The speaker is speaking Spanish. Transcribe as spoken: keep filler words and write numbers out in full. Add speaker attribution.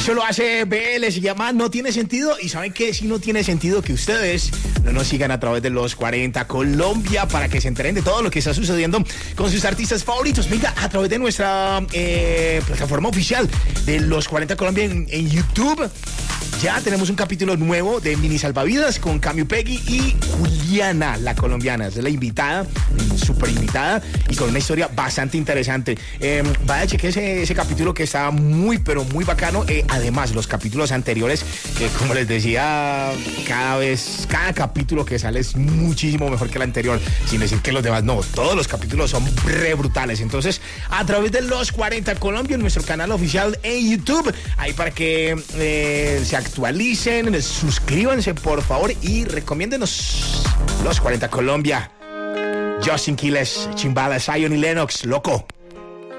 Speaker 1: Eso lo hace B L, se llama No Tiene Sentido. Y ¿saben qué? Si no tiene sentido que ustedes no nos sigan a través de los cuarenta Colombia para que se enteren de todo lo que está sucediendo con sus artistas favoritos. Venga, a través de nuestra eh, plataforma oficial de los cuarenta Colombia en, en YouTube. Ya tenemos un capítulo nuevo de Mini Salvavidas con Cami Peggy y Juliana, la colombiana. Es la invitada, súper invitada y con una historia bastante interesante. Eh, vaya, cheque ese, ese capítulo que está muy, pero muy bacano. Eh, además, los capítulos anteriores, que como les decía, cada vez, cada capítulo que sale es muchísimo mejor que el anterior. Sin decir que los demás no, todos los capítulos son re brutales. Entonces, a través de los cuarenta Colombia, en nuestro canal oficial en YouTube, ahí para que eh, se actualicen, suscríbanse por favor y recomiéndenos los cuarenta Colombia. Justin Quiles, Chimbala, Zion y Lennox, loco.